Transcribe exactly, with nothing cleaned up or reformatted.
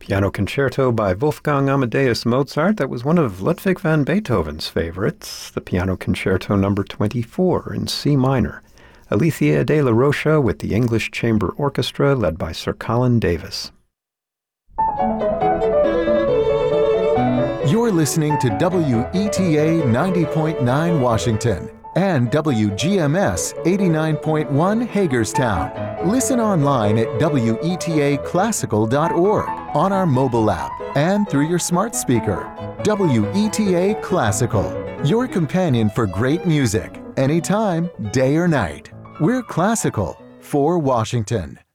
Piano Concerto by Wolfgang Amadeus Mozart. That was one of Ludwig van Beethoven's favorites, the Piano Concerto number twenty-four in C minor. Alicia de la Rocha with the English Chamber Orchestra led by Sir Colin Davis. You're listening to W E T A ninety point nine Washington and W G M S eighty-nine point one Hagerstown. Listen online at W E T A classical dot org, on our mobile app, and through your smart speaker. W E T A Classical, your companion for great music, anytime, day or night. We're classical for Washington.